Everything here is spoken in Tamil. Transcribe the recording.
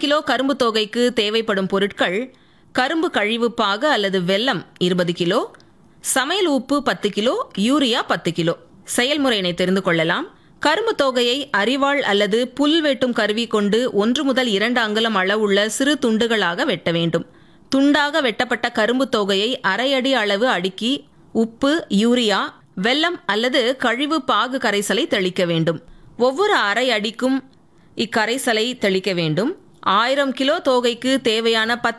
கிலோ கரும்பு தொகைக்கு தேவைப்படும் பொருட்கள்: கரும்பு கழிவு பாகு அல்லது வெல்லம் 20 கிலோ, சமையல் உப்பு 10 கிலோ, யூரியா 10 கிலோ. செயல்முறையினை தெரிந்து கொள்ளலாம். கரும்பு தொகையை அரிவாள் அல்லது புல் வெட்டும் கருவி கொண்டு 1 முதல் 2 அங்குலம் அளவுள்ள சிறு துண்டுகளாக வெட்ட வேண்டும். துண்டாக வெட்டப்பட்ட கரும்பு தொகையை அரை அடி அளவு அடுக்கி உப்பு, யூரியா, வெல்லம் அல்லது கழிவு பாகு கரைசலை தெளிக்க வேண்டும். ஒவ்வொரு அரை அடிக்கும் இக்கரைசலை தெளிக்க வேண்டும். 1000 கிலோ தொகைக்கு தேவையான 10